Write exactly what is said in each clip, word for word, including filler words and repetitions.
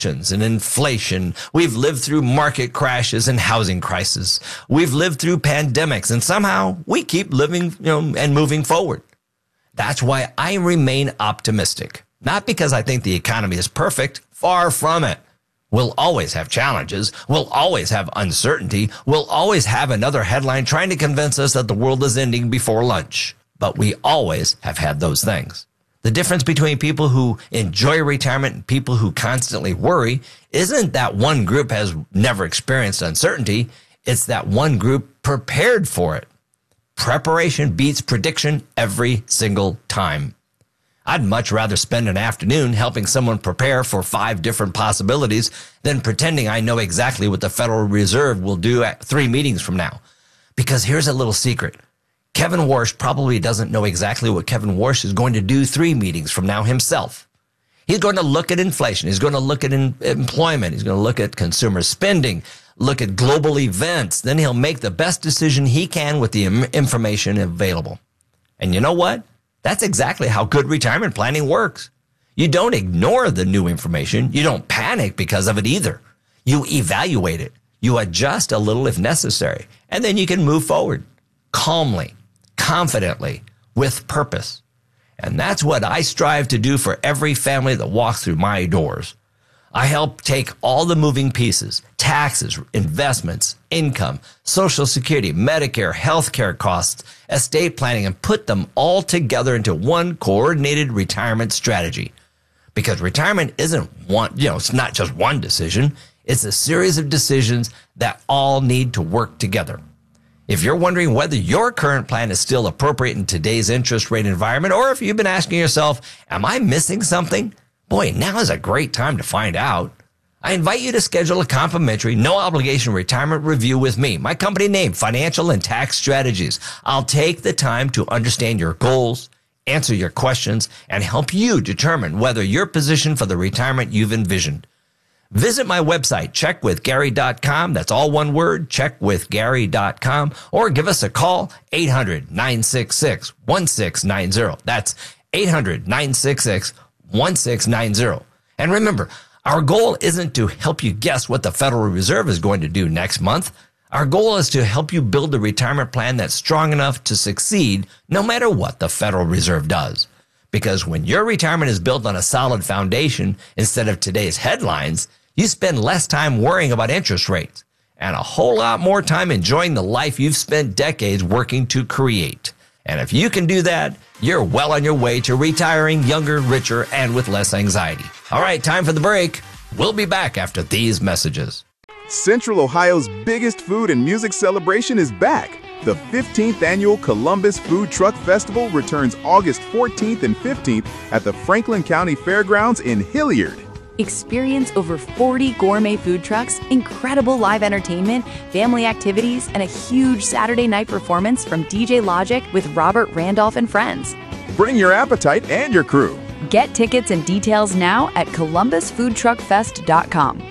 and inflation. We've lived through market crashes and housing crises. We've lived through pandemics, and somehow we keep living, you know, and moving forward. That's why I remain optimistic. Not because I think the economy is perfect. Far from it. We'll always have challenges. We'll always have uncertainty. We'll always have another headline trying to convince us that the world is ending before lunch. But we always have had those things. The difference between people who enjoy retirement and people who constantly worry isn't that one group has never experienced uncertainty. It's that one group prepared for it. Preparation beats prediction every single time. I'd much rather spend an afternoon helping someone prepare for five different possibilities than pretending I know exactly what the Federal Reserve will do at three meetings from now. Because here's a little secret. Kevin Warsh probably doesn't know exactly what Kevin Warsh is going to do three meetings from now himself. He's going to look at inflation. He's going to look at in employment. He's going to look at consumer spending, look at global events. Then he'll make the best decision he can with the information available. And you know what? That's exactly how good retirement planning works. You don't ignore the new information. You don't panic because of it either. You evaluate it. You adjust a little if necessary. And then you can move forward calmly, confidently, with purpose. And that's what I strive to do for every family that walks through my doors. I help take all the moving pieces, taxes, investments, income, Social Security, Medicare, healthcare costs, estate planning, and put them all together into one coordinated retirement strategy. Because retirement isn't one, you know, it's not just one decision. It's a series of decisions that all need to work together. If you're wondering whether your current plan is still appropriate in today's interest rate environment, or if you've been asking yourself, am I missing something? Boy, now is a great time to find out. I invite you to schedule a complimentary, no obligation retirement review with me. My company name, Financial and Tax Strategies. I'll take the time to understand your goals, answer your questions, and help you determine whether you're positioned for the retirement you've envisioned. Visit my website, check with gary dot com. That's all one word, check with gary dot com. Or give us a call, eight hundred, nine six six, one six nine zero. That's eight hundred, nine six six, one six nine zero. And remember, our goal isn't to help you guess what the Federal Reserve is going to do next month. Our goal is to help you build a retirement plan that's strong enough to succeed no matter what the Federal Reserve does. Because when your retirement is built on a solid foundation instead of today's headlines, you spend less time worrying about interest rates and a whole lot more time enjoying the life you've spent decades working to create. And if you can do that, you're well on your way to retiring younger, richer, and with less anxiety. All right, time for the break. We'll be back after these messages. Central Ohio's biggest food and music celebration is back. The fifteenth Annual Columbus Food Truck Festival returns August fourteenth and fifteenth at the Franklin County Fairgrounds in Hilliard. Experience over forty gourmet food trucks, incredible live entertainment, family activities, and a huge Saturday night performance from D J Logic with Robert Randolph and friends. Bring your appetite and your crew. Get tickets and details now at columbus food truck fest dot com.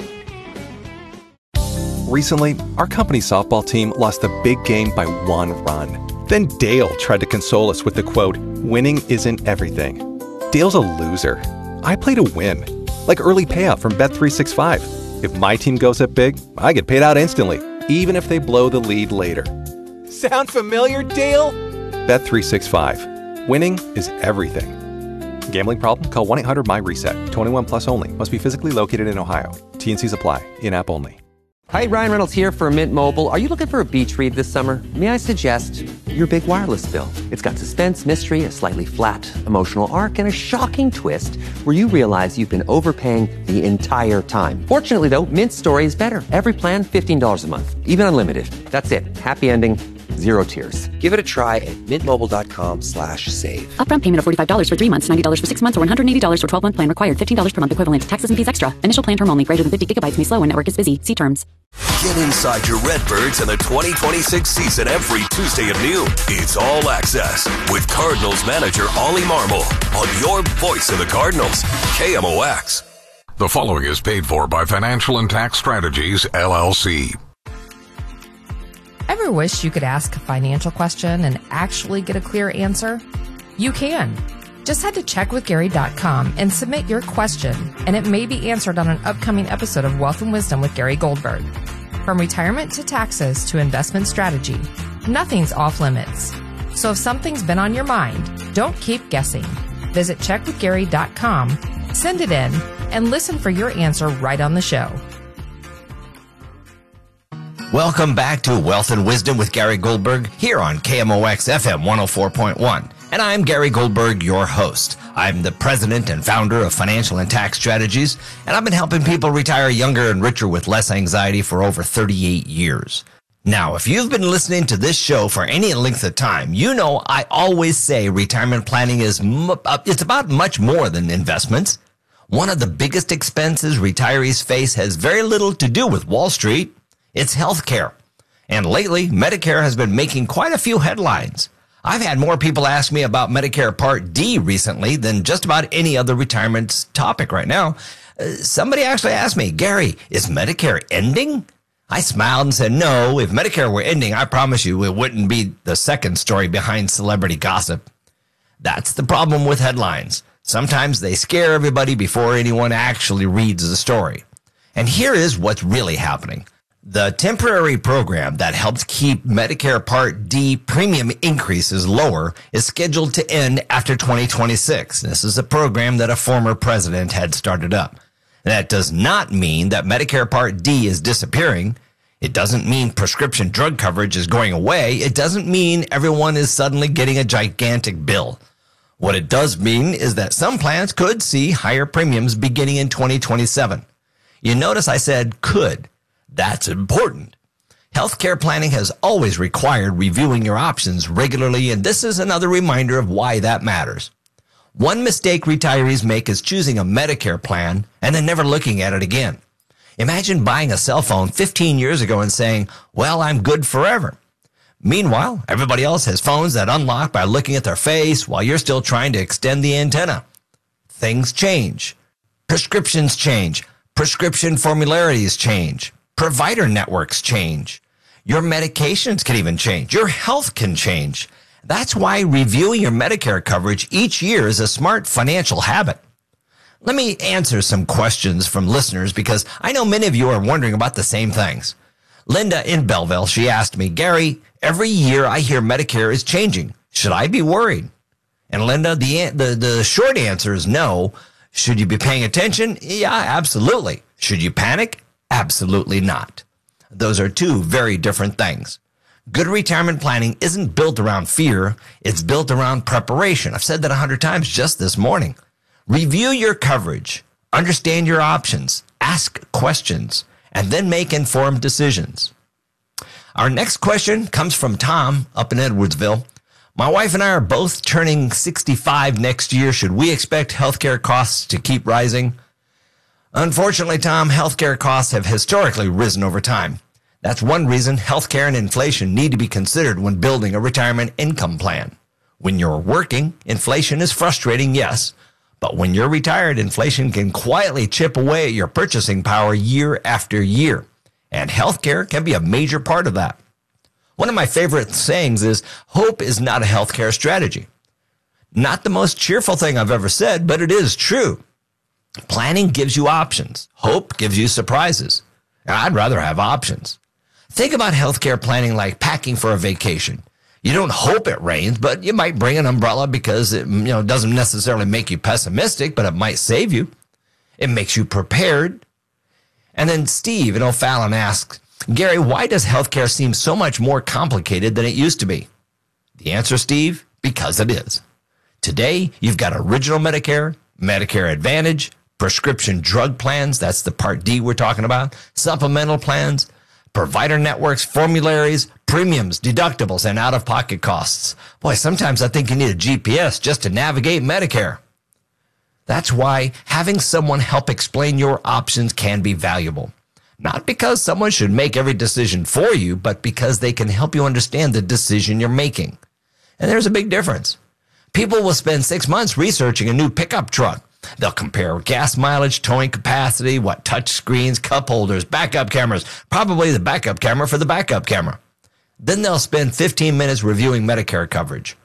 Recently, our company softball team lost a big game by one run. Then Dale tried to console us with the quote, "Winning isn't everything." Dale's a loser. I play to win. Like early payout from Bet three sixty-five. If my team goes up big, I get paid out instantly, even if they blow the lead later. Sound familiar, Dale? Bet three sixty-five. Winning is everything. Gambling problem? Call one eight hundred M Y reset. twenty-one plus only. Must be physically located in Ohio. T and Cs apply. In-app only. Hi, Ryan Reynolds here for Mint Mobile. Are you looking for a beach read this summer? May I suggest your big wireless bill? It's got suspense, mystery, a slightly flat emotional arc, and a shocking twist where you realize you've been overpaying the entire time. Fortunately, though, Mint's story is better. Every plan, fifteen dollars a month. Even unlimited. That's it. Happy ending. Zero tears. Give it a try at mintmobile.com slash save. Upfront payment of forty-five dollars for three months, ninety dollars for six months, or one hundred eighty dollars for twelve-month plan required. fifteen dollars per month equivalent. Taxes and fees extra. Initial plan term only. Greater than fifty gigabytes may slow when network is busy. See terms. Get inside your Redbirds in the twenty twenty-six season every Tuesday at noon. It's All Access with Cardinals manager Ollie Marmol on your voice of the Cardinals, K M O X. The following is paid for by Financial and Tax Strategies, L L C. Ever wish you could ask a financial question and actually get a clear answer? You can. Just head to check with gary dot com and submit your question, and it may be answered on an upcoming episode of Wealth and Wisdom with Gary Goldberg. From retirement to taxes to investment strategy, nothing's off limits. So if something's been on your mind, don't keep guessing. Visit check with gary dot com, send it in, and listen for your answer right on the show. Welcome back to Wealth and Wisdom with Gary Goldberg here on K M O X F M one oh four point one. And I'm Gary Goldberg, your host. I'm the president and founder of Financial and Tax Strategies, and I've been helping people retire younger and richer with less anxiety for over thirty-eight years. Now, if you've been listening to this show for any length of time, you know I always say retirement planning is m- it's about much more than investments. One of the biggest expenses retirees face has very little to do with Wall Street. It's healthcare. And lately, Medicare has been making quite a few headlines. I've had more people ask me about Medicare Part D recently than just about any other retirement topic right now. Uh, somebody actually asked me, Gary, is Medicare ending? I smiled and said, no, if Medicare were ending, I promise you it wouldn't be the second story behind celebrity gossip. That's the problem with headlines. Sometimes they scare everybody before anyone actually reads the story. And here is what's really happening. The temporary program that helps keep Medicare Part D premium increases lower is scheduled to end after twenty twenty-six. This is a program that a former president had started up. That does not mean that Medicare Part D is disappearing. It doesn't mean prescription drug coverage is going away. It doesn't mean everyone is suddenly getting a gigantic bill. What it does mean is that some plans could see higher premiums beginning in twenty twenty-seven. You notice I said could. That's important. Healthcare planning has always required reviewing your options regularly, and this is another reminder of why that matters. One mistake retirees make is choosing a Medicare plan and then never looking at it again. Imagine buying a cell phone fifteen years ago and saying, well, I'm good forever. Meanwhile, everybody else has phones that unlock by looking at their face while you're still trying to extend the antenna. Things change. Prescriptions change. Prescription formularies change. Provider networks change. Your medications can even change. Your health can change. That's why reviewing your Medicare coverage each year is a smart financial habit. Let me answer some questions from listeners because I know many of you are wondering about the same things. Linda in Belleville, she asked me, Gary, every year I hear Medicare is changing. Should I be worried? And Linda, the, the, the short answer is no. Should you be paying attention? Yeah, absolutely. Should you panic? Absolutely not. Those are two very different things. Good retirement planning isn't built around fear. It's built around preparation. I've said that a hundred times just this morning. Review your coverage, understand your options, ask questions, and then make informed decisions. Our next question comes from Tom up in Edwardsville. My wife and I are both turning sixty-five next year. Should we expect healthcare costs to keep rising? Unfortunately, Tom, healthcare costs have historically risen over time. That's one reason healthcare and inflation need to be considered when building a retirement income plan. When you're working, inflation is frustrating, yes, but when you're retired, inflation can quietly chip away at your purchasing power year after year, and healthcare can be a major part of that. One of my favorite sayings is, hope is not a healthcare strategy. Not the most cheerful thing I've ever said, but it is true. Planning gives you options. Hope gives you surprises. And I'd rather have options. Think about healthcare planning like packing for a vacation. You don't hope it rains, but you might bring an umbrella because it, you know, doesn't necessarily make you pessimistic, but it might save you. It makes you prepared. And then Steve in O'Fallon asks, Gary, why does healthcare seem so much more complicated than it used to be? The answer, Steve, because it is. Today, you've got original Medicare, Medicare Advantage, prescription drug plans, that's the Part D we're talking about, supplemental plans, provider networks, formularies, premiums, deductibles, and out-of-pocket costs. Boy, sometimes I think you need a G P S just to navigate Medicare. That's why having someone help explain your options can be valuable. Not because someone should make every decision for you, but because they can help you understand the decision you're making. And there's a big difference. People will spend six months researching a new pickup truck. They'll compare gas mileage, towing capacity, what touch screens, cup holders, backup cameras, probably the backup camera for the backup camera. Then they'll spend fifteen minutes reviewing Medicare coverage.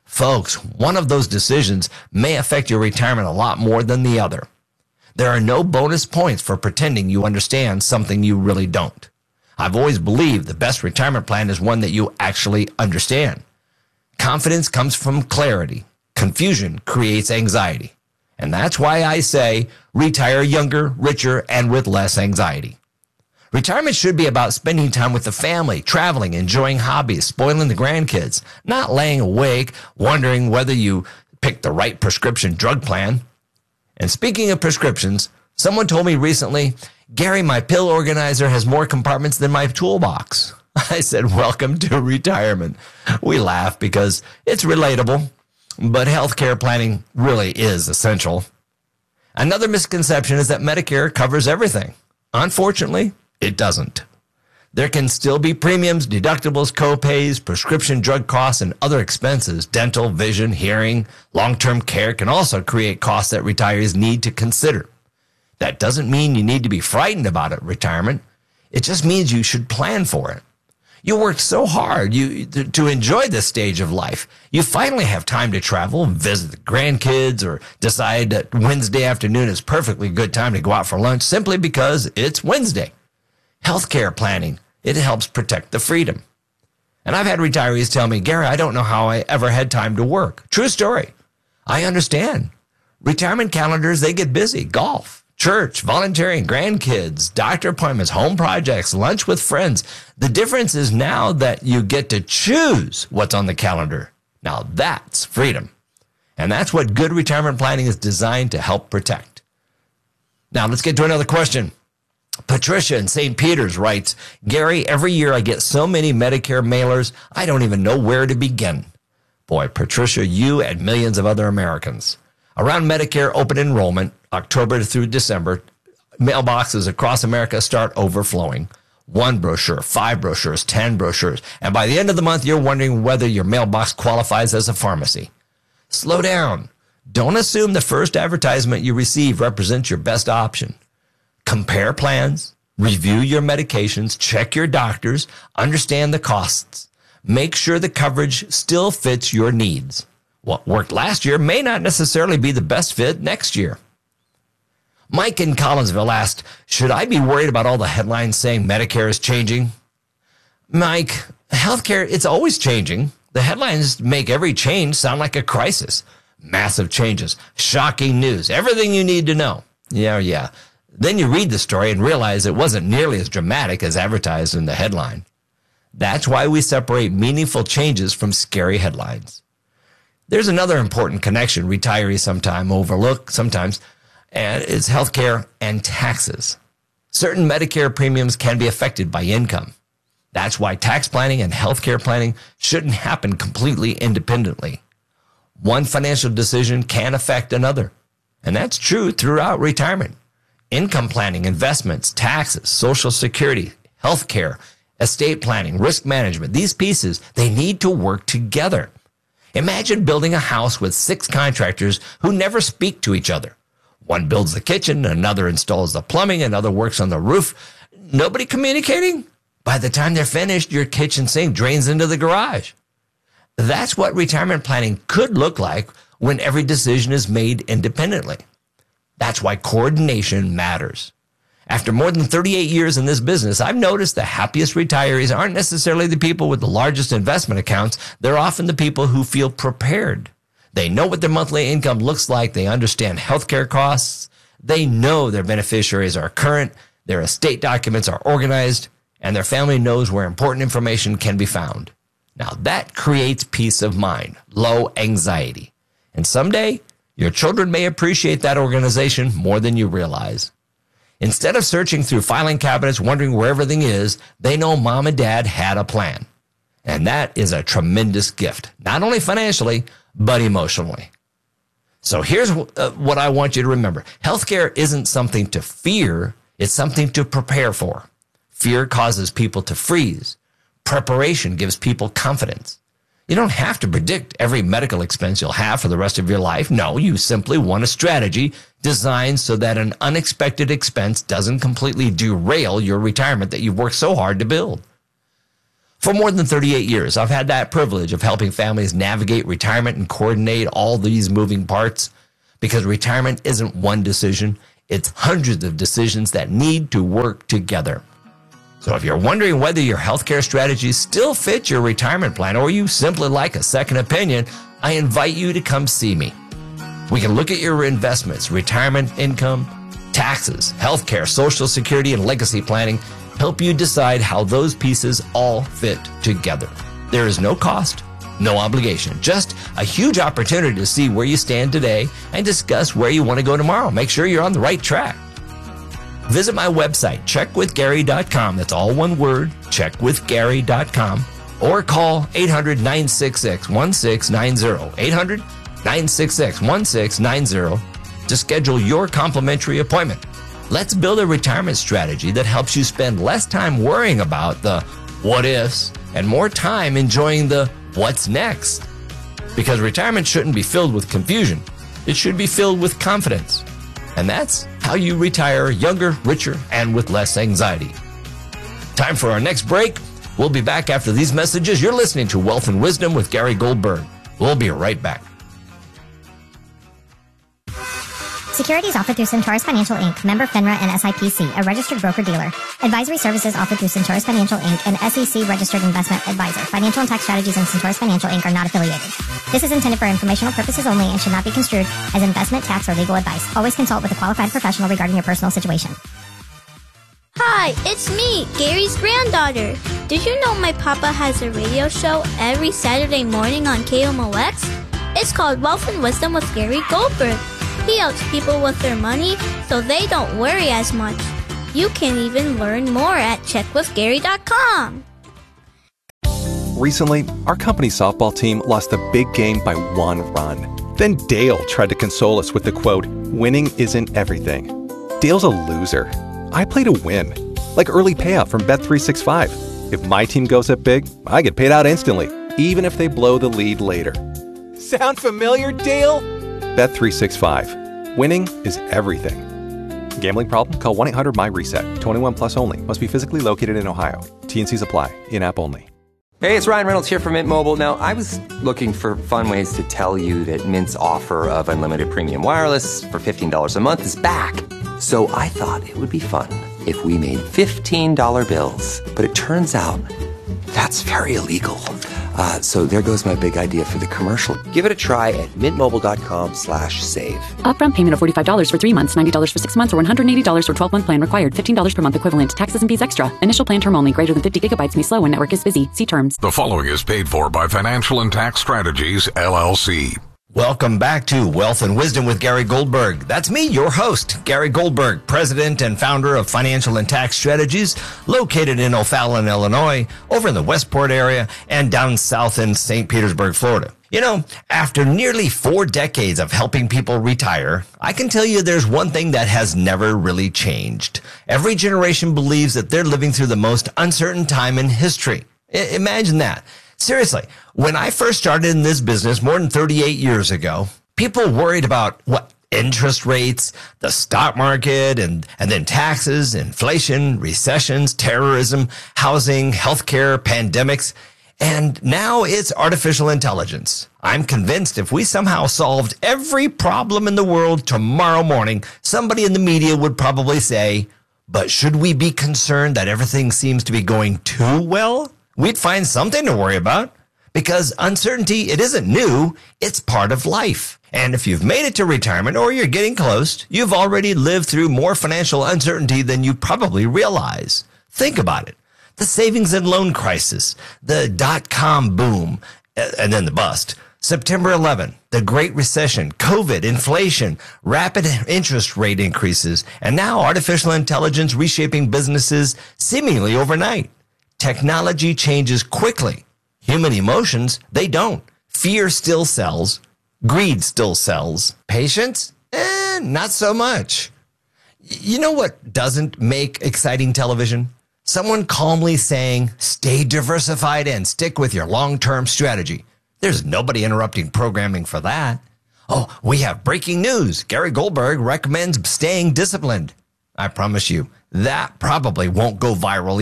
Folks, one of those decisions may affect your retirement a lot more than the other. There are no bonus points for pretending you understand something you really don't. I've always believed the best retirement plan is one that you actually understand. Confidence comes from clarity. Confusion creates anxiety. And that's why I say retire younger, richer, and with less anxiety. Retirement should be about spending time with the family, traveling, enjoying hobbies, spoiling the grandkids, not laying awake wondering whether you picked the right prescription drug plan. And speaking of prescriptions, someone told me recently, Gary, my pill organizer has more compartments than my toolbox. I said, welcome to retirement. We laugh because it's relatable, but healthcare planning really is essential. Another misconception is that Medicare covers everything. Unfortunately, it doesn't. There can still be premiums, deductibles, co-pays, prescription drug costs, and other expenses. Dental, vision, hearing, long-term care can also create costs that retirees need to consider. That doesn't mean you need to be frightened about it, retirement. It just means you should plan for it. You worked so hard you, to enjoy this stage of life. You finally have time to travel, visit the grandkids, or decide that Wednesday afternoon is perfectly good time to go out for lunch simply because it's Wednesday. Healthcare planning, it helps protect the freedom. And I've had retirees tell me, Gary, I don't know how I ever had time to work. True story. I understand. Retirement calendars, they get busy. Golf, church, volunteering, grandkids, doctor appointments, home projects, lunch with friends. The difference is now that you get to choose what's on the calendar. Now that's freedom. And that's what good retirement planning is designed to help protect. Now let's get to another question. Patricia in Saint Peters writes, Gary, every year I get so many Medicare mailers, I don't even know where to begin. Boy, Patricia, you and millions of other Americans. Around Medicare open enrollment, October through December, mailboxes across America start overflowing. One brochure, five brochures, ten brochures. And by the end of the month, you're wondering whether your mailbox qualifies as a pharmacy. Slow down. Don't assume the first advertisement you receive represents your best option. Compare plans, review your medications, check your doctors, understand the costs. Make sure the coverage still fits your needs. What worked last year may not necessarily be the best fit next year. Mike in Collinsville asked, should I be worried about all the headlines saying Medicare is changing? Mike, healthcare, it's always changing. The headlines make every change sound like a crisis. Massive changes, shocking news, everything you need to know. Yeah, yeah. Then you read the story and realize it wasn't nearly as dramatic as advertised in the headline. That's why we separate meaningful changes from scary headlines. There's another important connection retirees sometimes overlook, sometimes, and it's healthcare and taxes. Certain Medicare premiums can be affected by income. That's why tax planning and healthcare planning shouldn't happen completely independently. One financial decision can affect another, and that's true throughout retirement. Income planning, investments, taxes, Social Security, healthcare, estate planning, risk management, these pieces, they need to work together. Imagine building a house with six contractors who never speak to each other. One builds the kitchen, another installs the plumbing, another works on the roof. Nobody communicating? By the time they're finished, your kitchen sink drains into the garage. That's what retirement planning could look like when every decision is made independently. That's why coordination matters. After more than thirty-eight years in this business, I've noticed the happiest retirees aren't necessarily the people with the largest investment accounts. They're often the people who feel prepared. They know what their monthly income looks like. They understand healthcare costs. They know their beneficiaries are current. Their estate documents are organized, and their family knows where important information can be found. Now that creates peace of mind, low anxiety. And someday, your children may appreciate that organization more than you realize. Instead of searching through filing cabinets wondering where everything is, they know mom and dad had a plan. And that is a tremendous gift, not only financially, but emotionally. So here's uh, what I want you to remember. Healthcare isn't something to fear, it's something to prepare for. Fear causes people to freeze. Preparation gives people confidence. You don't have to predict every medical expense you'll have for the rest of your life. No, you simply want a strategy designed so that an unexpected expense doesn't completely derail your retirement that you've worked so hard to build. For more than thirty-eight years, I've had that privilege of helping families navigate retirement and coordinate all these moving parts, because retirement isn't one decision. It's hundreds of decisions that need to work together. So if you're wondering whether your healthcare strategies still fit your retirement plan, or you simply like a second opinion, I invite you to come see me. We can look at your investments, retirement income, taxes, healthcare, Social Security, and legacy planning, help you decide how those pieces all fit together. There is no cost, no obligation, just a huge opportunity to see where you stand today and discuss where you want to go tomorrow. Make sure you're on the right track. Visit my website, check with gary dot com. That's all one word, check with gary dot com. Or call eight hundred, nine six six, one six nine zero, eight hundred, nine six six, one six nine zero to schedule your complimentary appointment. Let's build a retirement strategy that helps you spend less time worrying about the what ifs and more time enjoying the what's next. Because retirement shouldn't be filled with confusion. It should be filled with confidence. And that's how you retire younger, richer, and with less anxiety. Time for our next break. We'll be back after these messages. You're listening to Wealth and Wisdom with Gary Goldberg. We'll be right back. Securities offered through Centaurus Financial Incorporated, member FINRA and S I P C, a registered broker-dealer. Advisory services offered through Centaurus Financial Incorporated, an S E C-registered investment advisor. Financial and tax strategies in Centaurus Financial Incorporated are not affiliated. This is intended for informational purposes only and should not be construed as investment, tax, or legal advice. Always consult with a qualified professional regarding your personal situation. Hi, it's me, Gary's granddaughter. Did you know my papa has a radio show every Saturday morning on K M O X? It's called Wealth and Wisdom with Gary Goldberg. He helps people with their money so they don't worry as much. You can even learn more at check with gary dot com. Recently, our company softball team lost a big game by one run. Then Dale tried to console us with the quote, "Winning isn't everything." Dale's a loser. I play to win, like early payout from Bet three sixty-five. If my team goes up big, I get paid out instantly, even if they blow the lead later. Sound familiar, Dale? Bet three sixty-five. Winning is everything. Gambling problem? Call one eight hundred M Y reset. twenty-one plus only. Must be physically located in Ohio. T and Cs apply. In-app only. Hey, it's Ryan Reynolds here from Mint Mobile. Now, I was looking for fun ways to tell you that Mint's offer of unlimited premium wireless for fifteen dollars a month is back. So I thought it would be fun if we made fifteen dollar bills. But it turns out that's very illegal. Uh, so there goes my big idea for the commercial. Give it a try at mintmobile.com slash save. Upfront payment of forty-five dollars for three months, ninety dollars for six months, or one hundred eighty dollars for twelve-month plan required. fifteen dollars per month equivalent. Taxes and fees extra. Initial plan term only. Greater than fifty gigabytes may slow when network is busy. See terms. The following is paid for by Financial and Tax Strategies, L L C. Welcome back to Wealth and Wisdom with Gary Goldberg. That's me, your host, Gary Goldberg, president and founder of Financial and Tax Strategies, located in O'Fallon, Illinois, over in the Westport area, and down south in Saint Petersburg, Florida. You know, after nearly four decades of helping people retire, I can tell you there's one thing that has never really changed. Every generation believes that they're living through the most uncertain time in history. I- imagine that. Seriously, when I first started in this business more than thirty-eight years ago, people worried about what interest rates, the stock market, and, and then taxes, inflation, recessions, terrorism, housing, healthcare, pandemics. And now it's artificial intelligence. I'm convinced if we somehow solved every problem in the world tomorrow morning, somebody in the media would probably say, but should we be concerned that everything seems to be going too well? We'd find something to worry about, because uncertainty, it isn't new, it's part of life. And if you've made it to retirement or you're getting close, you've already lived through more financial uncertainty than you probably realize. Think about it. The savings and loan crisis, the dot-com boom, and then the bust, September eleventh, the Great Recession, COVID, inflation, rapid interest rate increases, and now artificial intelligence reshaping businesses seemingly overnight. Technology changes quickly. Human emotions, they don't. Fear still sells. Greed still sells. Patience? Eh, not so much. You know what doesn't make exciting television? Someone calmly saying, stay diversified and stick with your long-term strategy. There's nobody interrupting programming for that. Oh, we have breaking news. Gary Goldberg recommends staying disciplined. I promise you, that probably won't go viral either.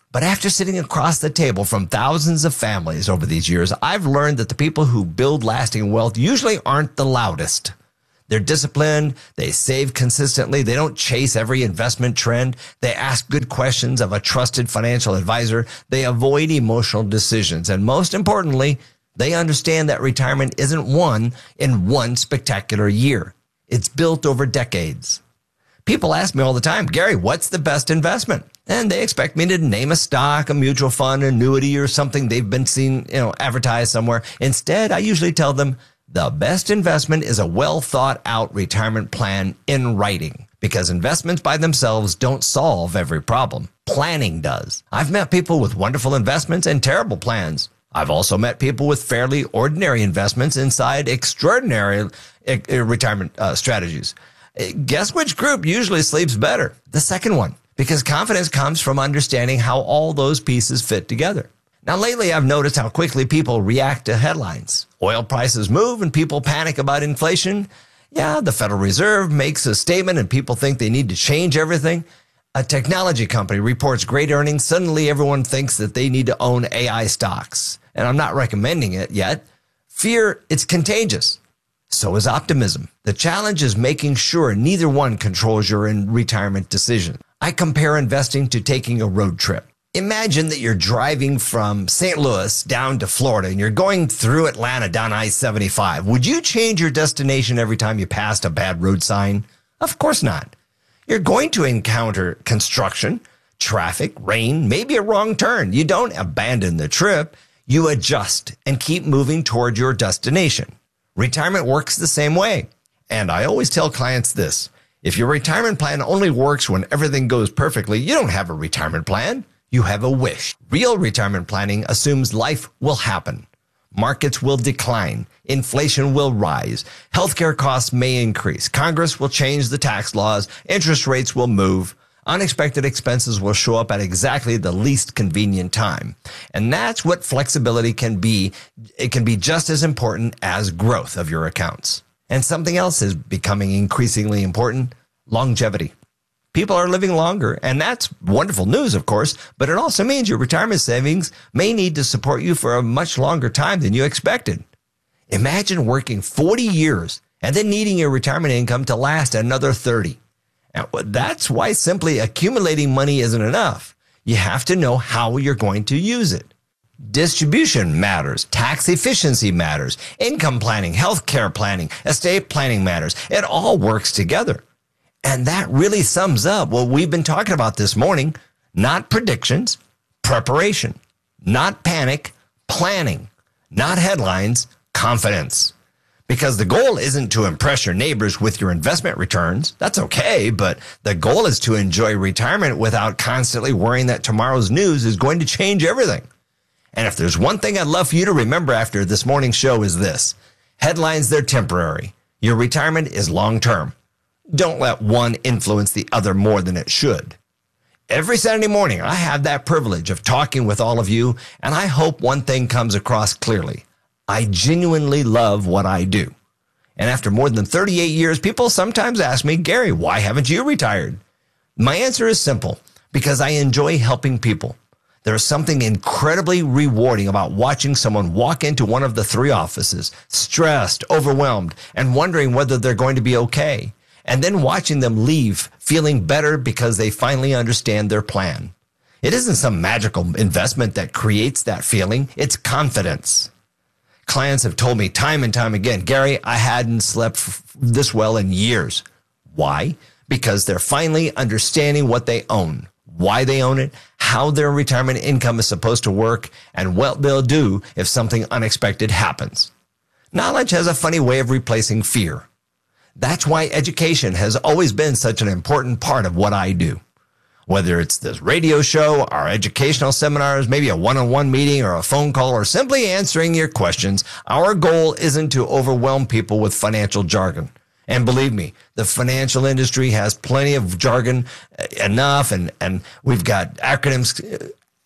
But after sitting across the table from thousands of families over these years, I've learned that the people who build lasting wealth usually aren't the loudest. They're disciplined, they save consistently, they don't chase every investment trend, they ask good questions of a trusted financial advisor, they avoid emotional decisions, and most importantly, they understand that retirement isn't won in one spectacular year. It's built over decades. People ask me all the time, Gary, what's the best investment? And they expect me to name a stock, a mutual fund, annuity, or something they've been seen, you know, advertised somewhere. Instead, I usually tell them the best investment is a well thought out retirement plan in writing, because investments by themselves don't solve every problem. Planning does. I've met people with wonderful investments and terrible plans. I've also met people with fairly ordinary investments inside extraordinary uh, retirement uh, strategies. Guess which group usually sleeps better? The second one, because confidence comes from understanding how all those pieces fit together. Now, lately, I've noticed how quickly people react to headlines. Oil prices move and people panic about inflation. Yeah, the Federal Reserve makes a statement and people think they need to change everything. A technology company reports great earnings. Suddenly, everyone thinks that they need to own A I stocks. And I'm not recommending it yet. Fear, it's contagious. So is optimism. The challenge is making sure neither one controls your retirement decision. I compare investing to taking a road trip. Imagine that you're driving from Saint Louis down to Florida and you're going through Atlanta down I seventy-five. Would you change your destination every time you passed a bad road sign? Of course not. You're going to encounter construction, traffic, rain, maybe a wrong turn. You don't abandon the trip. You adjust and keep moving toward your destination. Retirement works the same way. And I always tell clients this: if your retirement plan only works when everything goes perfectly, you don't have a retirement plan. You have a wish. Real retirement planning assumes life will happen. Markets will decline. Inflation will rise. Healthcare costs may increase. Congress will change the tax laws. Interest rates will move. Unexpected expenses will show up at exactly the least convenient time. And that's what flexibility can be. It can be just as important as growth of your accounts. And something else is becoming increasingly important: longevity. People are living longer, and that's wonderful news, of course, but it also means your retirement savings may need to support you for a much longer time than you expected. Imagine working forty years and then needing your retirement income to last another thirty. And that's why simply accumulating money isn't enough. You have to know how you're going to use it. Distribution matters. Tax efficiency matters. Income planning, healthcare planning, estate planning matters. It all works together. And that really sums up what we've been talking about this morning. Not predictions, preparation. Not panic, planning. Not headlines, confidence. Because the goal isn't to impress your neighbors with your investment returns. That's okay, but the goal is to enjoy retirement without constantly worrying that tomorrow's news is going to change everything. And if there's one thing I'd love for you to remember after this morning's show is this: headlines, they're temporary. Your retirement is long-term. Don't let one influence the other more than it should. Every Saturday morning, I have that privilege of talking with all of you, and I hope one thing comes across clearly. I genuinely love what I do. And after more than thirty-eight years, people sometimes ask me, Gary, why haven't you retired? My answer is simple: because I enjoy helping people. There is something incredibly rewarding about watching someone walk into one of the three offices, stressed, overwhelmed, and wondering whether they're going to be okay, and then watching them leave feeling better because they finally understand their plan. It isn't some magical investment that creates that feeling. It's confidence. Clients have told me time and time again, Gary, I hadn't slept this well in years. Why? Because they're finally understanding what they own, why they own it, how their retirement income is supposed to work, and what they'll do if something unexpected happens. Knowledge has a funny way of replacing fear. That's why education has always been such an important part of what I do. Whether it's this radio show, our educational seminars, maybe a one-on-one meeting or a phone call, or simply answering your questions, our goal isn't to overwhelm people with financial jargon. And believe me, the financial industry has plenty of jargon enough, and, and we've got acronyms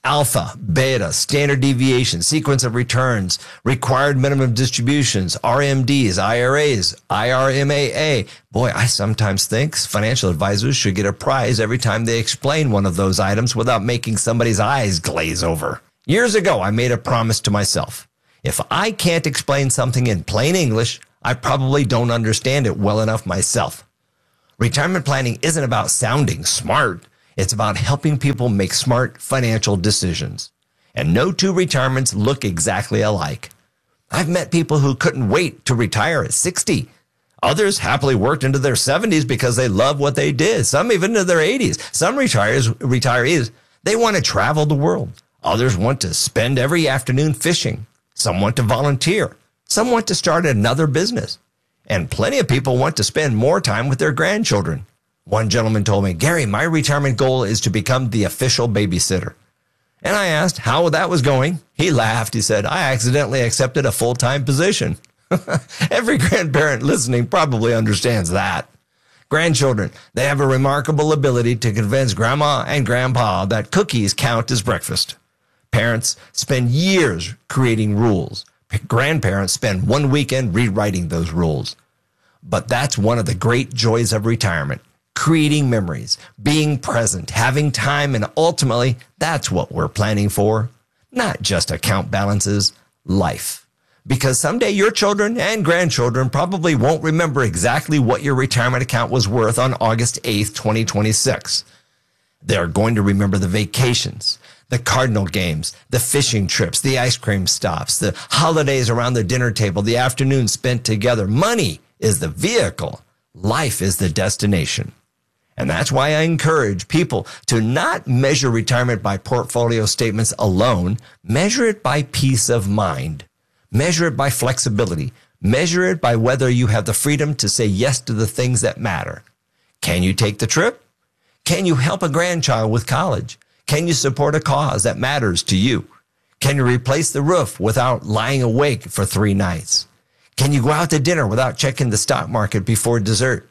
alpha, beta, standard deviation, sequence of returns, required minimum distributions, R M Ds, I R As, I R M A A. Boy, I sometimes think financial advisors should get a prize every time they explain one of those items without making somebody's eyes glaze over. Years ago, I made a promise to myself. If I can't explain something in plain English, I probably don't understand it well enough myself. Retirement planning isn't about sounding smart. It's about helping people make smart financial decisions. And no two retirements look exactly alike. I've met people who couldn't wait to retire at sixty. Others happily worked into their seventies because they love what they did. Some even into their eighties. Some retires, retirees, they want to travel the world. Others want to spend every afternoon fishing. Some want to volunteer. Some want to start another business. And plenty of people want to spend more time with their grandchildren. One gentleman told me, Gary, my retirement goal is to become the official babysitter. And I asked how that was going. He laughed. He said, I accidentally accepted a full-time position. Every grandparent listening probably understands that. Grandchildren, they have a remarkable ability to convince grandma and grandpa that cookies count as breakfast. Parents spend years creating rules. Grandparents spend one weekend rewriting those rules. But that's one of the great joys of retirement. Creating memories, being present, having time, and ultimately, that's what we're planning for. Not just account balances, life. Because someday your children and grandchildren probably won't remember exactly what your retirement account was worth on August eighth, twenty twenty-six. They're going to remember the vacations, the Cardinal games, the fishing trips, the ice cream stops, the holidays around the dinner table, the afternoons spent together. Money is the vehicle. Life is the destination. And that's why I encourage people to not measure retirement by portfolio statements alone. Measure it by peace of mind. Measure it by flexibility. Measure it by whether you have the freedom to say yes to the things that matter. Can you take the trip? Can you help a grandchild with college? Can you support a cause that matters to you? Can you replace the roof without lying awake for three nights? Can you go out to dinner without checking the stock market before dessert?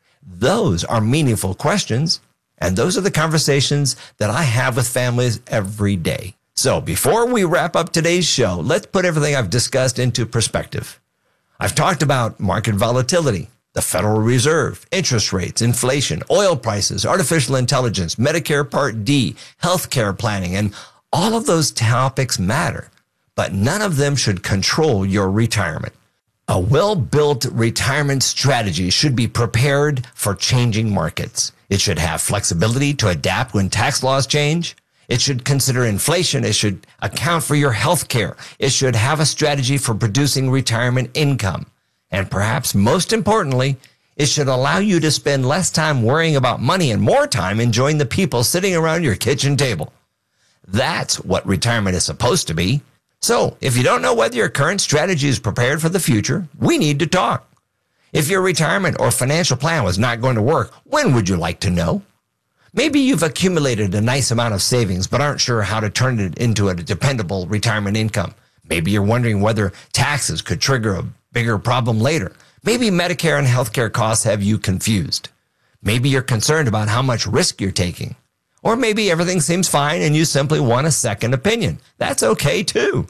Those are meaningful questions, and those are the conversations that I have with families every day. So before we wrap up today's show, let's put everything I've discussed into perspective. I've talked about market volatility, the Federal Reserve, interest rates, inflation, oil prices, artificial intelligence, Medicare Part D, healthcare planning, and all of those topics matter, but none of them should control your retirement. A well-built retirement strategy should be prepared for changing markets. It should have flexibility to adapt when tax laws change. It should consider inflation. It should account for your health care. It should have a strategy for producing retirement income. And perhaps most importantly, it should allow you to spend less time worrying about money and more time enjoying the people sitting around your kitchen table. That's what retirement is supposed to be. So, if you don't know whether your current strategy is prepared for the future, we need to talk. If your retirement or financial plan was not going to work, when would you like to know? Maybe you've accumulated a nice amount of savings but aren't sure how to turn it into a dependable retirement income. Maybe you're wondering whether taxes could trigger a bigger problem later. Maybe Medicare and healthcare costs have you confused. Maybe you're concerned about how much risk you're taking. Or maybe everything seems fine and you simply want a second opinion. That's okay too.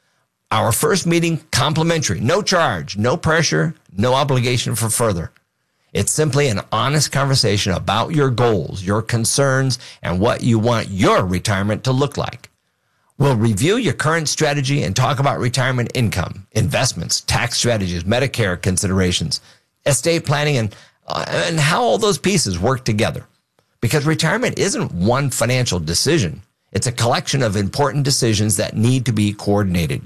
Our first meeting, complimentary, no charge, no pressure, no obligation for further. It's simply an honest conversation about your goals, your concerns, and what you want your retirement to look like. We'll review your current strategy and talk about retirement income, investments, tax strategies, Medicare considerations, estate planning, and, uh, and how all those pieces work together. Because retirement isn't one financial decision. It's a collection of important decisions that need to be coordinated.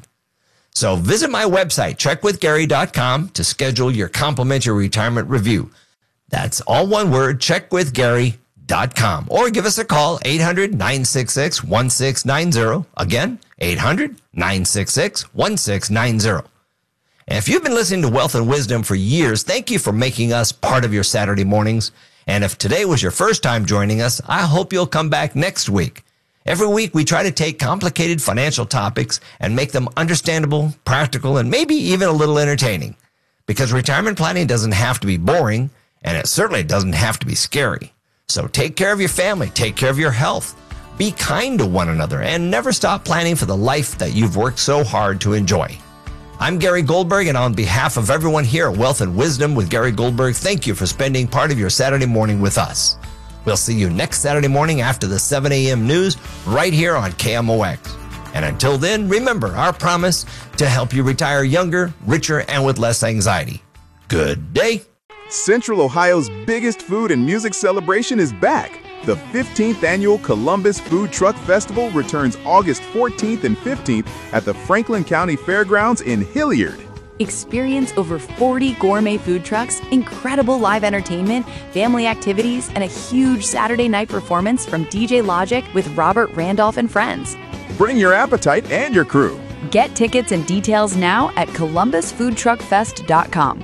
So visit my website, check with gary dot com, to schedule your complimentary retirement review. That's all one word, check with gary dot com. Or give us a call, eight hundred, nine six six, one six nine zero. Again, eight hundred, nine six six, one six nine zero. And if you've been listening to Wealth and Wisdom for years, thank you for making us part of your Saturday mornings. And if today was your first time joining us, I hope you'll come back next week. Every week, we try to take complicated financial topics and make them understandable, practical, and maybe even a little entertaining. Because retirement planning doesn't have to be boring, and it certainly doesn't have to be scary. So take care of your family, take care of your health. Be kind to one another and never stop planning for the life that you've worked so hard to enjoy. I'm Gary Goldberg, and on behalf of everyone here at Wealth and Wisdom with Gary Goldberg, thank you for spending part of your Saturday morning with us. We'll see you next Saturday morning after the seven a.m. news right here on K M O X. And until then, remember our promise to help you retire younger, richer, and with less anxiety. Good day. Central Ohio's biggest food and music celebration is back. The fifteenth Annual Columbus Food Truck Festival returns August fourteenth and fifteenth at the Franklin County Fairgrounds in Hilliard. Experience over forty gourmet food trucks, incredible live entertainment, family activities, and a huge Saturday night performance from D J Logic with Robert Randolph and friends. Bring your appetite and your crew. Get tickets and details now at columbus food truck fest dot com.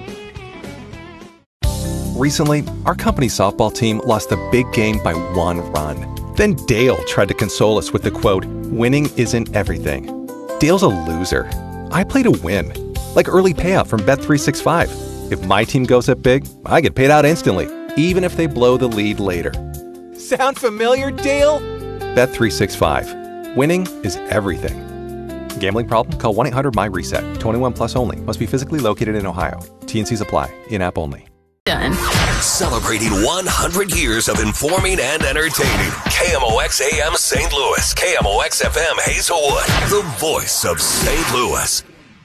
Recently, our company softball team lost a big game by one run. Then Dale tried to console us with the quote, "Winning isn't everything." Dale's a loser. I play to win. Like early payout from Bet three sixty-five. If my team goes up big, I get paid out instantly, even if they blow the lead later. Sound familiar, Dale? Bet three sixty-five. Winning is everything. Gambling problem? Call one eight hundred M Y reset. twenty-one plus only. Must be physically located in Ohio. T N Cs apply. In-app only. Done. Celebrating one hundred years of informing and entertaining. K M O X A M Saint Louis. K M O X F M Hazelwood. The voice of Saint Louis.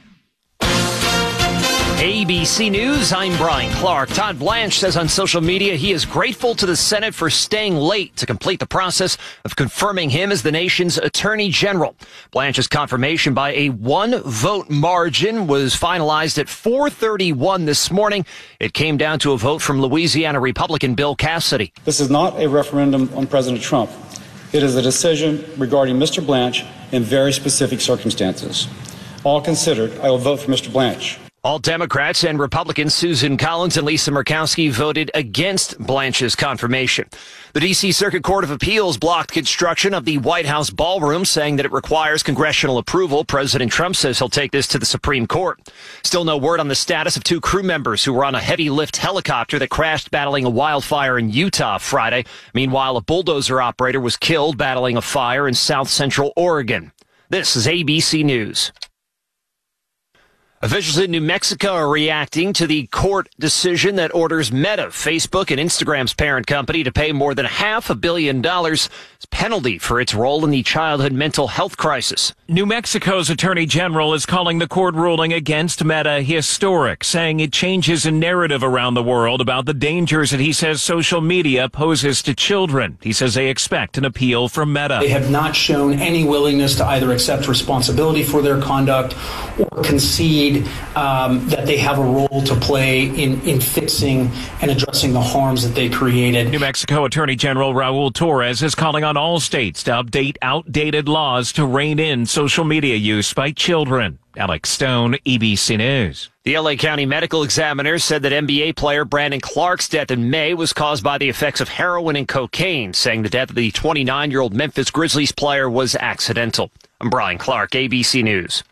A B C News, I'm Brian Clark. Todd Blanche says on social media he is grateful to the Senate for staying late to complete the process of confirming him as the nation's Attorney General. Blanche's confirmation by a one-vote margin was finalized at four thirty-one this morning. It came down to a vote from Louisiana Republican Bill Cassidy. This is not a referendum on President Trump. It is a decision regarding Mister Blanche in very specific circumstances. All considered, I will vote for Mister Blanche. All Democrats and Republicans Susan Collins and Lisa Murkowski voted against Blanche's confirmation. The D C Circuit Court of Appeals blocked construction of the White House ballroom, saying that it requires congressional approval. President Trump says he'll take this to the Supreme Court. Still no word on the status of two crew members who were on a heavy lift helicopter that crashed battling a wildfire in Utah Friday. Meanwhile, a bulldozer operator was killed battling a fire in south central Oregon. This is A B C News. Officials in New Mexico are reacting to the court decision that orders Meta, Facebook and Instagram's parent company, to pay more than half a billion dollars as penalty for its role in the childhood mental health crisis. New Mexico's Attorney General is calling the court ruling against Meta historic, saying it changes a narrative around the world about the dangers that he says social media poses to children. He says they expect an appeal from Meta. They have not shown any willingness to either accept responsibility for their conduct or concede Um, that they have a role to play in, in fixing and addressing the harms that they created. New Mexico Attorney General Raul Torres is calling on all states to update outdated laws to rein in social media use by children. Alex Stone, A B C News. The L A County Medical Examiner said that N B A player Brandon Clark's death in May was caused by the effects of heroin and cocaine, saying the death of the twenty-nine-year-old Memphis Grizzlies player was accidental. I'm Brian Clark, A B C News.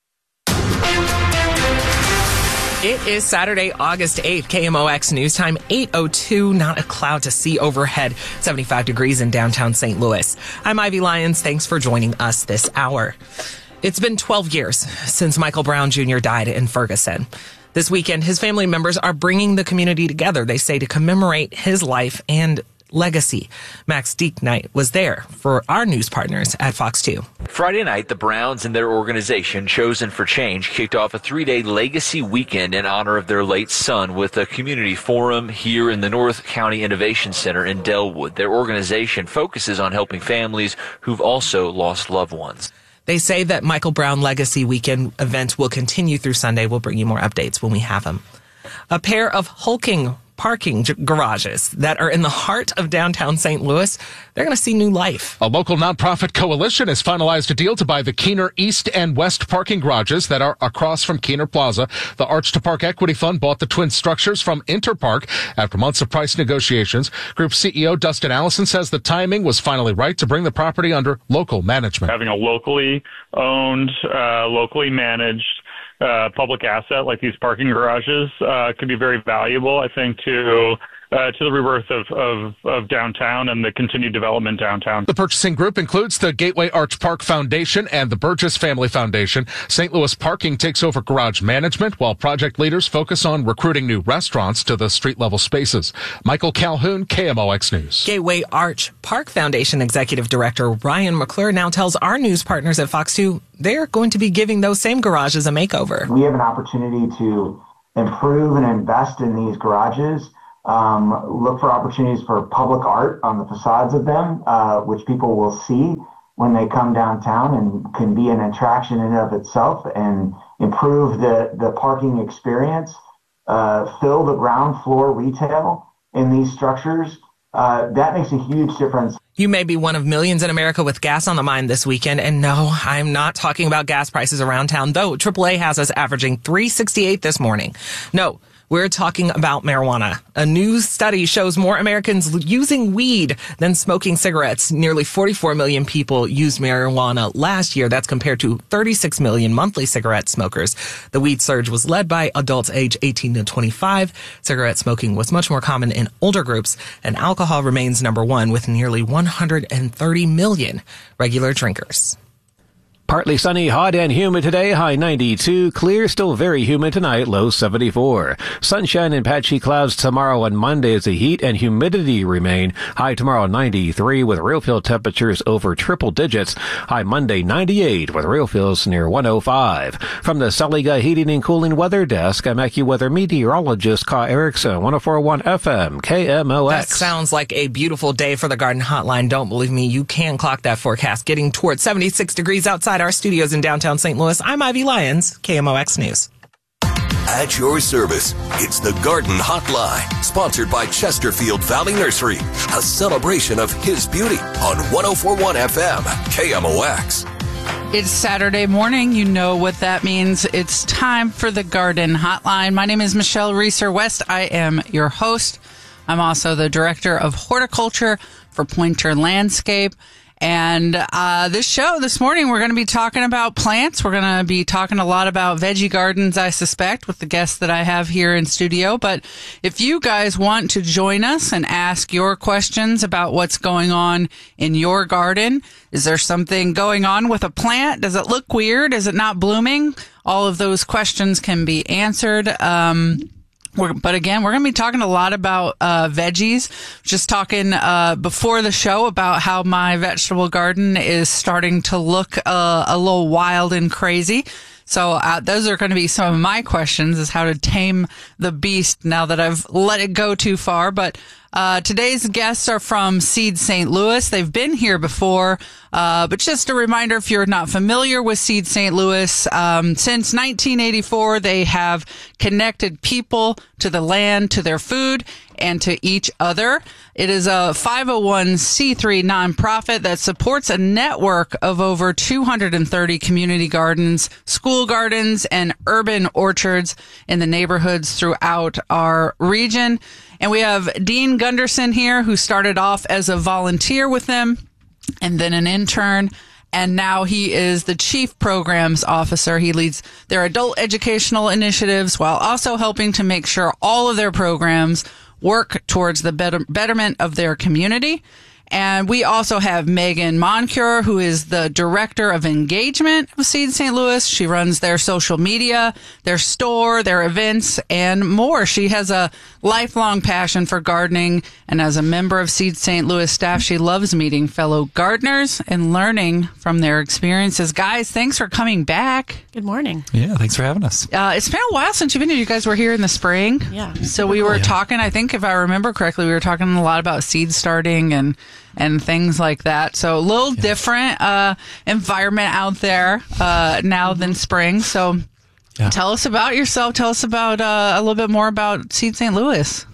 It is Saturday, August eighth, K M O X News Time, eight oh two, not a cloud to see overhead, seventy-five degrees in downtown Saint Louis. I'm Ivy Lyons. Thanks for joining us this hour. It's been twelve years since Michael Brown Junior died in Ferguson. This weekend, his family members are bringing the community together, they say, to commemorate his life and legacy. Max Dieknight was there for our news partners at Fox two. Friday night, the Browns and their organization, Chosen for Change, kicked off a three-day legacy weekend in honor of their late son with a community forum here in the North County Innovation Center in Delwood. Their organization focuses on helping families who've also lost loved ones. They say that Michael Brown Legacy Weekend events will continue through Sunday. We'll bring you more updates when we have them. A pair of hulking parking g- garages that are in the heart of downtown Saint Louis, they're going to see new life. A local nonprofit coalition has finalized a deal to buy the Keener East and West parking garages that are across from Keener Plaza. The Arch to Park Equity Fund bought the twin structures from Interpark after months of price negotiations. Group C E O Dustin Allison says the timing was finally right to bring the property under local management. Having a locally owned, uh, locally managed Uh, public asset like these parking garages uh, could be very valuable, I think, to uh, to the rebirth of, of, of downtown and the continued development downtown. The purchasing group includes the Gateway Arch Park Foundation and the Burgess Family Foundation. Saint Louis Parking takes over garage management, while project leaders focus on recruiting new restaurants to the street-level spaces. Michael Calhoun, K M O X News. Gateway Arch Park Foundation Executive Director Ryan McClure now tells our news partners at Fox two they're going to be giving those same garages a makeover. We have an opportunity to improve and invest in these garages. Um, look for opportunities for public art on the facades of them, uh, which people will see when they come downtown and can be an attraction in and of itself, and improve the, the parking experience, uh, fill the ground floor retail in these structures. Uh, that makes a huge difference. You may be one of millions in America with gas on the mind this weekend. And no, I'm not talking about gas prices around town, though triple A has us averaging three sixty-eight this morning. No. We're talking about marijuana. A new study shows more Americans using weed than smoking cigarettes. Nearly forty-four million people used marijuana last year. That's compared to thirty-six million monthly cigarette smokers. The weed surge was led by adults age eighteen to twenty-five. Cigarette smoking was much more common in older groups, and alcohol remains number one with nearly one hundred thirty million regular drinkers. Partly sunny, hot and humid today, high ninety-two. Clear, still very humid tonight, low seventy-four. Sunshine and patchy clouds tomorrow and Monday as the heat and humidity remain. High tomorrow ninety-three with real feel temperatures over triple digits. High Monday ninety-eight with real feels near one oh five. From the Saliga Heating and Cooling Weather Desk, I'm AccuWeather meteorologist Ka Erickson, one oh four point one F M, K M O X. That sounds like a beautiful day for the Garden Hotline. Don't believe me, you can clock that forecast. Getting towards seventy-six degrees outside our studios in downtown Saint Louis. I'm Ivy Lyons, K M O X News. At your service, it's the Garden Hotline, sponsored by Chesterfield Valley Nursery, a celebration of his beauty on one oh four point one F M, K M O X. It's Saturday morning. You know what that means. It's time for the Garden Hotline. My name is Michelle Reeser West. I am your host. I'm also the Director of Horticulture for Pointer Landscape. And uh this show this morning, we're going to be talking about plants. We're going to be talking a lot about veggie gardens, I suspect, with the guests that I have here in studio. But if you guys want to join us and ask your questions about what's going on in your garden, is there something going on with a plant? Does it look weird? Is it not blooming? All of those questions can be answered. Um We're, but again, we're going to be talking a lot about uh veggies. Just talking uh before the show about how my vegetable garden is starting to look uh, a little wild and crazy. So uh, those are going to be some of my questions, is how to tame the beast now that I've let it go too far. But uh today's guests are from Seed Saint Louis. They've been here before. Uh, but just a reminder, if you're not familiar with Seed Saint Louis, um, since nineteen eighty-four, they have connected people to the land, to their food, and to each other. It is a five oh one c three nonprofit that supports a network of over two hundred thirty community gardens, school gardens, and urban orchards in the neighborhoods throughout our region. And we have Dean Gunderson here, who started off as a volunteer with them and then an intern, and now he is the Chief Programs Officer. He leads their adult educational initiatives while also helping to make sure all of their programs work towards the better, betterment of their community. And we also have Megan Moncure, who is the Director of Engagement of Seed Saint Louis. She runs their social media, their store, their events, and more. She has a lifelong passion for gardening, and as a member of Seed Saint Louis staff, she loves meeting fellow gardeners and learning from their experiences. Guys, thanks for coming back. Good morning. Yeah, thanks for having us. Uh, it's been a while since you've been here. You guys were here in the spring. Yeah. So we were yeah. talking, I think if I remember correctly, we were talking a lot about seed starting and and things like that. So a little yeah. different uh, environment out there uh, now than spring. So yeah. tell us about yourself. Tell us about uh, a little bit more about Seed Saint Louis.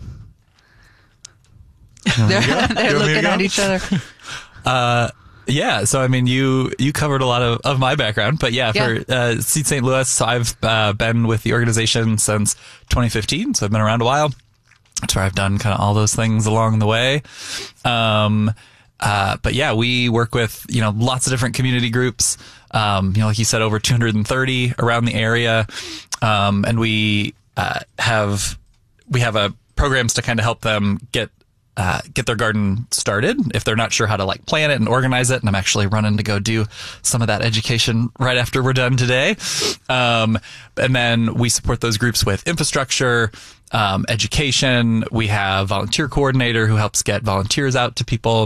They're, they're looking at each other. Uh, yeah, so I mean, you you covered a lot of, of my background, but yeah, yeah. for uh, Seed Saint Louis, so I've uh, been with the organization since twenty fifteen, so I've been around a while. That's where I've done kind of all those things along the way. Um, uh, but yeah, we work with, you know, lots of different community groups. Um, you know, like you said, over two hundred thirty around the area. Um, and we, uh, have, we have a programs to kind of help them get Uh, get their garden started if they're not sure how to like plan it and organize it. And I'm actually running to go do some of that education right after we're done today. Um, and then we support those groups with infrastructure, um, education. We have volunteer coordinator who helps get volunteers out to people.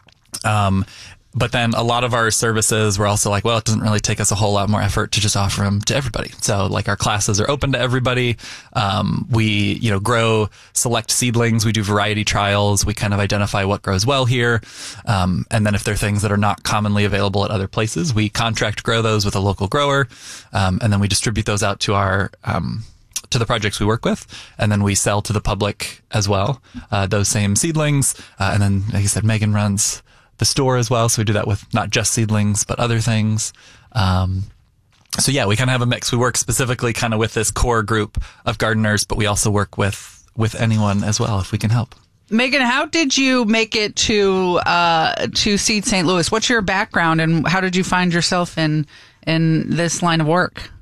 Um, But then a lot of our services, we're also like, well, it doesn't really take us a whole lot more effort to just offer them to everybody. So like our classes are open to everybody. Um, we, you know, grow select seedlings. We do variety trials. We kind of identify what grows well here. Um, and then if there are things that are not commonly available at other places, we contract grow those with a local grower. Um, and then we distribute those out to our, um, to the projects we work with, and then we sell to the public as well, uh, those same seedlings. Uh, and then, like I said, Megan runs the store as well. So we do that with not just seedlings, but other things. Um, so yeah, we kind of have a mix. We work specifically kind of with this core group of gardeners, but we also work with, with anyone as well if we can help. Megan, how did you make it to, uh, to Seed Saint Louis? What's your background and how did you find yourself in, in this line of work?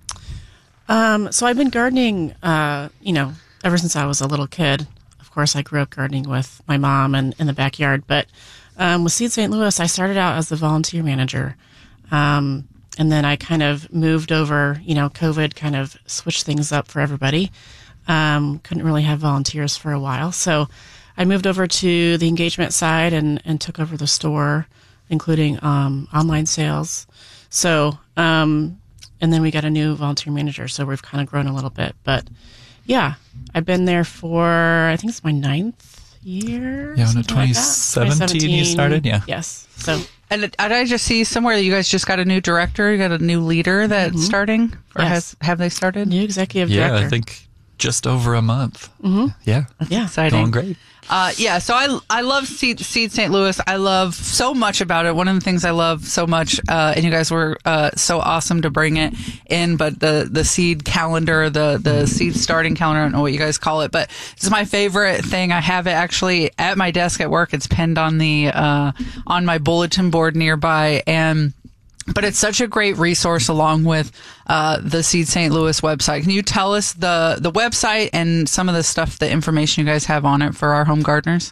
Um, so I've been gardening, uh, you know, ever since I was a little kid. Of course, I grew up gardening with my mom and in the backyard, but Um, with Seed Saint Louis, I started out as the volunteer manager. Um, and then I kind of moved over, you know, COVID kind of switched things up for everybody. Um, couldn't really have volunteers for a while. So I moved over to the engagement side and, and took over the store, including um, online sales. So, um, and then we got a new volunteer manager. So we've kind of grown a little bit. But yeah, I've been there for, I think it's my ninth year. Yeah, when twenty seventeen you started. Yeah. Yes. So, and did I just see somewhere that you guys just got a new director? You got a new leader that's mm-hmm. starting, or yes. has have they started? New executive yeah, director. I think just over a month. Mm-hmm. Yeah, that's yeah, exciting. Going great. Uh, yeah, so I I love Seed, Seed Saint Louis. I love so much about it. One of the things I love so much, uh, and you guys were uh, so awesome to bring it in, but the the seed calendar, the the seed starting calendar, I don't know what you guys call it, but it's my favorite thing. I have it actually at my desk at work. It's pinned on the uh, on my bulletin board nearby, and but it's such a great resource along with uh, the Seed Saint Louis website. Can you tell us the, the website and some of the stuff, the information you guys have on it for our home gardeners?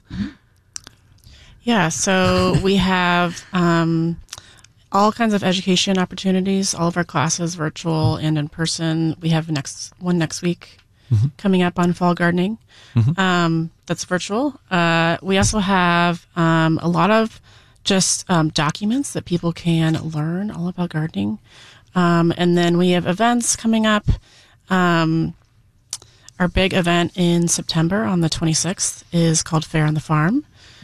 Yeah, so we have um, all kinds of education opportunities, all of our classes, virtual and in person. We have next one next week mm-hmm. coming up on fall gardening. Mm-hmm. Um, that's virtual. Uh, we also have um, a lot of just um, documents that people can learn all about gardening. Um, and then we have events coming up. Um, our big event in September on the twenty-sixth is called Fair on the Farm.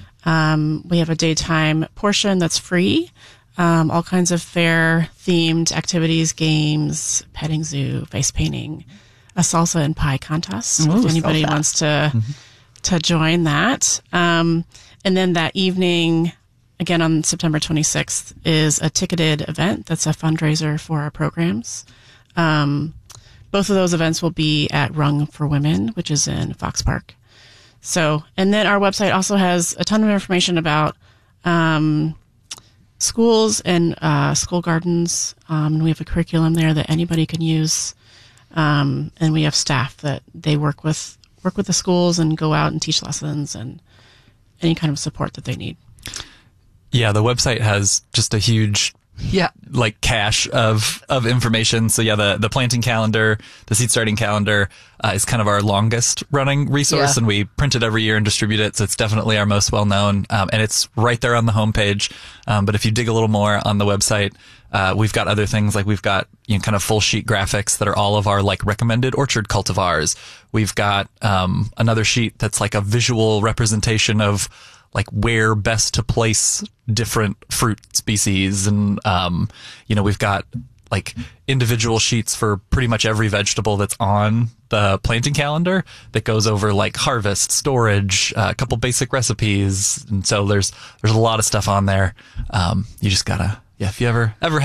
Um, we have a daytime portion that's free. Um, all kinds of fair-themed activities, games, petting zoo, face painting, a salsa and pie contest. Ooh, if anybody salsa. wants to mm-hmm. to join that. Um, and then that evening, again, on September twenty-sixth, is a ticketed event that's a fundraiser for our programs. Um, both of those events will be at Rung for Women, which is in Fox Park. So, and then our website also has a ton of information about um, schools and uh, school gardens. Um, and we have a curriculum there that anybody can use. Um, and we have staff that they work with work with the schools and go out and teach lessons and any kind of support that they need. Yeah, the website has just a huge, yeah, like cache of of information. So yeah, the the planting calendar, the seed starting calendar uh, is kind of our longest running resource, Yeah. and we print it every year and distribute it. So it's definitely our most well known, um, and it's right there on the homepage. Um, but if you dig a little more on the website, uh, we've got other things like we've got you know kind of full sheet graphics that are all of our like recommended orchard cultivars. We've got um, another sheet that's like a visual representation of like where best to place different fruit species. And, um, you know, we've got like individual sheets for pretty much every vegetable that's on the planting calendar that goes over like harvest, storage, uh, a couple basic recipes. And so there's, there's a lot of stuff on there. Um, you just gotta, yeah, if you ever, ever have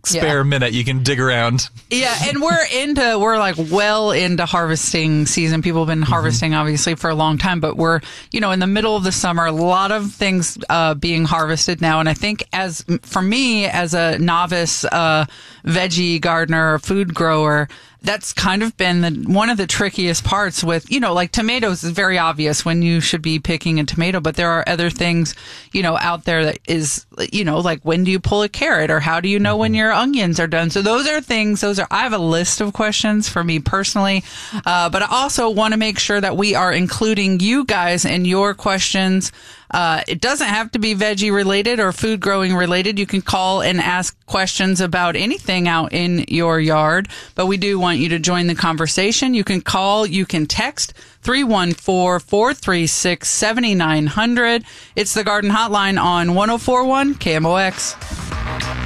spare Yeah. minute, you can dig around. Yeah, and we're into we're like well into harvesting season. People have been harvesting obviously for a long time, but we're you know in the middle of the summer. A lot of things uh, being harvested now, and I think as for me as a novice uh, veggie gardener, food grower, that's kind of been the, one of the trickiest parts with, you know, like tomatoes is very obvious when you should be picking a tomato, but there are other things, you know, out there that is, you know, like when do you pull a carrot or how do you know mm-hmm. when your onions are done? So those are things, those are, I have a list of questions for me personally, uh, but I also want to make sure that we are including you guys in your questions. Uh, it doesn't have to be veggie related or food growing related. You can call and ask questions about anything out in your yard, but we do want you to join the conversation. You can call, you can text three one four, four three six, seven nine zero zero. It's the Garden Hotline on one oh four point one K M O X.